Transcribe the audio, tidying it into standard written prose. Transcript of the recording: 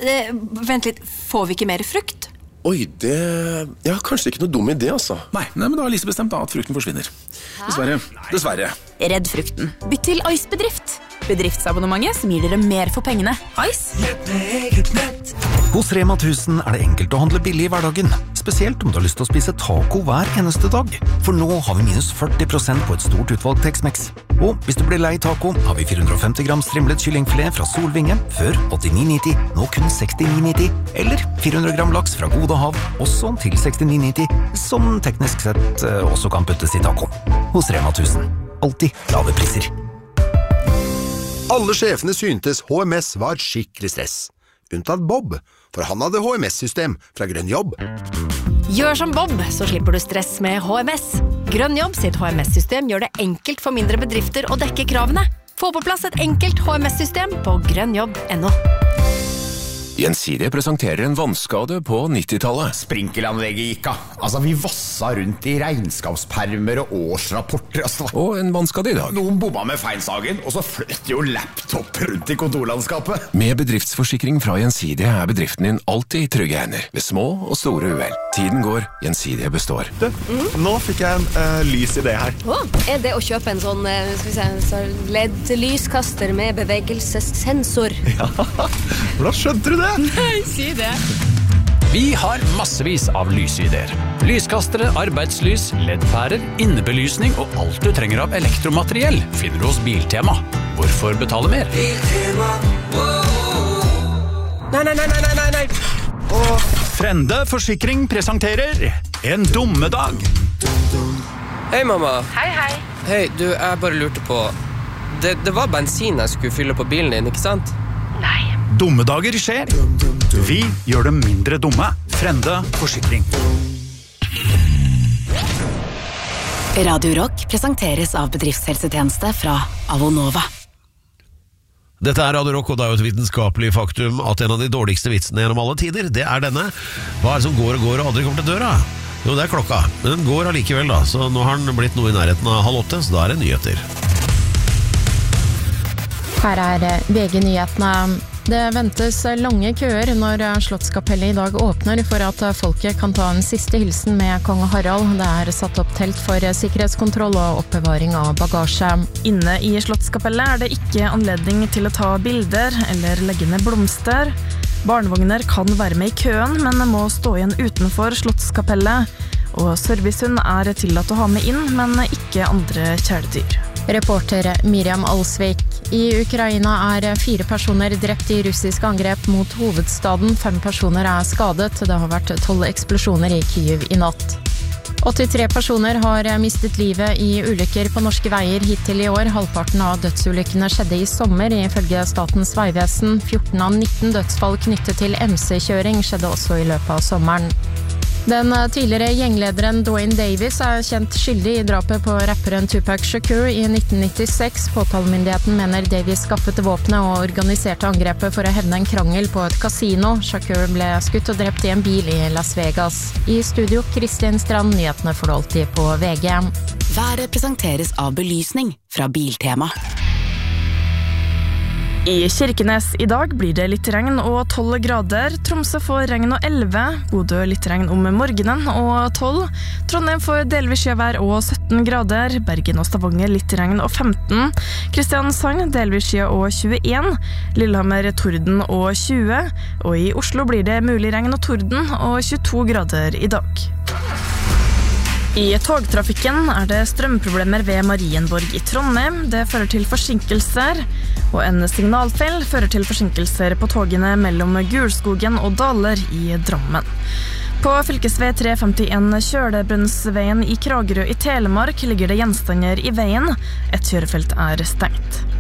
Vent litt, får vi ikke mer frukt? Oi, ja, kanskje ikke noe dum idé, altså. Nei, men da har Lise bestemt at frukten forsvinner. Dessverre. Redd frukten. Bytt til Ice-bedrift. Bedriftsabonnementet som gir dere mer for pengene. Ice? Hos Rema 1000 det enkelt å handle billig i hverdagen. Spesielt om du har lyst til å spise taco hver eneste dag. For nå har vi minus 40% på et stort utvalg Tex-Mex. Og hvis du blir lei taco, har vi 450 gram strimlet kyllingfilet fra Solvinge, før 89,90, nå kun 69,90. Eller 400 gram laks fra Gode Hav, også til 69,90, som teknisk sett også kan puttes i taco. Hos Rema 1000. Alltid lave priser. Alle sjefene syntes HMS var skikkelig stress. Unntatt Bob, for han hadde HMS-system fra Grønn Jobb. Gjør som Bob, så slipper du stress med HMS. Grønn Jobb sitt HMS-system gjør det enkelt for mindre bedrifter å dekke kravene. Få på plass et enkelt HMS-system på grønnjobb.no. Gjensidige presenterer en vannskade på 90-tallet. Sprinkelanlegget gikk av. Altså, vi vassa rundt i regnskapspermer og årsrapporter. Og en vannskade i dag. Noen bomma med feilsagen, og så fløt jo laptop rundt i kontorlandskapet. Med bedriftsforsikring fra Gjensidige bedriften din alltid i trygge hender. Ved små og store uhell. Tiden går, Gjensidige består. Nå fikk jeg en lys idé her. Det å kjøpe en sånn, LED-lyskaster med bevegelsessensor? Ja, hvordan skjønte du det? Nei, si det. Vi har massevis av lysideer. Lyskastere, arbeidslys, LED-pærer, innebelysning og alt du trenger av elektromateriell finner du hos Biltema. Hvorfor betale mer? Biltema. Nei. Frende Forsikring presenterer En dummedag. Hei, mamma. Hei. Hei, du, jeg bare lurte på det var bensin jeg skulle fylle på bilen din, ikke sant? Nei. Dummedager skjer. Vi gjør dem mindre dumme. Frende Forsikring. Radio Rock presenteres av bedriftshelsetjeneste fra Avonova. Dette Radio Rock, og det jo et vitenskapelig faktum at en av de dårligste vitsene gjennom alle tider, det denne. Hva det som går og aldri kommer til døra? Jo, det klokka. Men den går allikevel da, så nå har den blitt noe i nærheten av 7:30, så da det nyheter. Her VG-nyhetene. Det ventes lange køer når Slottskapellet i dag åpner for at folket kan ta en siste hilsen med kong Harald. Det satt opp telt for sikkerhetskontroll og oppbevaring av bagasje. Inne i Slottskapellet det ikke anledning til å ta bilder eller legge ned blomster. Barnevogner kan være med i køen, men må stå igjen utenfor Slottskapellet. Og servicehund tillatt å ha med inn, men ikke andre kjæledyr. Reporter Miriam Alsvik. I Ukraina 4 personer drept i russiske angrep mot hovedstaden. 5 personer skadet. Det har vært 12 eksplosjoner i Kyiv i natt. 83 personer har mistet livet i ulykker på norske veier hittil i år. Halvparten av dødsulykkene skjedde i sommer, ifølge Statens vegvesen. 14 av 19 dødsfall knyttet til MC-kjøring skjedde også i løpet av sommeren. Den tidligere gjenglederen Dwayne Davis kjent skyldig i drapet på rapperen Tupac Shakur i 1996. Påtalemyndigheten mener Davis skaffet våpenet og organiserte angrepet for å hevne en krangel på et kasino. Shakur ble skutt og drept i en bil i Las Vegas. I studio, Kristin Strand, nyhetene får du alltid på VG. Været presenteres av belysning fra Biltema. I Kirkenes i dag blir det litt regn og 12 grader. Tromsø får regn og 11. Bodø litt regn om morgenen og 12. Trondheim får delvis skjevær og 17 grader. Bergen og Stavanger litt regn og 15. Kristiansand delvis skje og 21. Lillehammer torden og 20. Og i Oslo blir det mulig regn og torden og 22 grader i dag. I togtrafikken det strømproblemer ved Marienborg i Trondheim. Det fører til forsinkelser, og en signalfeil fører til forsinkelser på togene mellom Gulskogen og Daler i Drammen. På fylkesvei 351 Kjølebrønnsveien i Kragerø i Telemark ligger det gjenstander i veien. Et kjørefelt stengt.